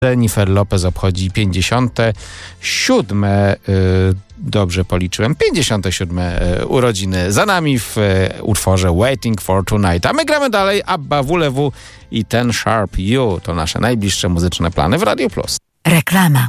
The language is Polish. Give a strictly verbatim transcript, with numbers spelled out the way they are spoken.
Jennifer Lopez obchodzi pięćdziesiąte siódme, yy, dobrze policzyłem, pięćdziesiąte siódme yy, urodziny za nami w yy, utworze Waiting for Tonight. A my gramy dalej. Abba, W L W i Ten Sharp You to nasze najbliższe muzyczne plany w Radio Plus. Reklama.